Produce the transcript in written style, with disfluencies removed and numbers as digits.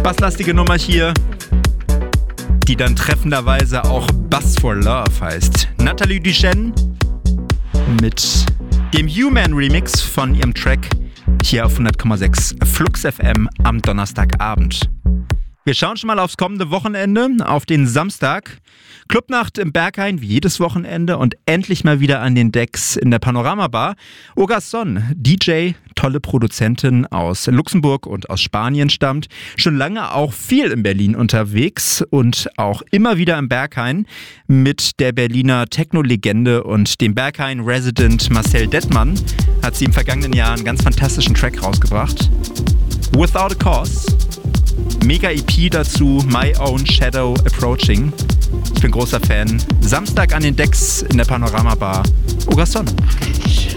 basslastige Nummer hier, die dann treffenderweise auch Bass for Love heißt. Nathalie Duchenne mit dem Human Remix von ihrem Track hier auf 100,6 Flux FM am Donnerstagabend. Wir schauen schon mal aufs kommende Wochenende, auf den Samstag. Clubnacht im Berghain, wie jedes Wochenende, und endlich mal wieder an den Decks in der Panorama Bar. Ogason, DJ, tolle Produzentin aus Luxemburg und aus Spanien stammt, schon lange auch viel in Berlin unterwegs und auch immer wieder im Berghain mit der Berliner Techno-Legende und dem Berghain-Resident Marcel Dettmann hat sie im vergangenen Jahr einen ganz fantastischen Track rausgebracht. Without a Cause. Mega EP dazu, My Own Shadow Approaching. Ich bin großer Fan. Samstag an den Decks in der Panorama Bar. Ogason.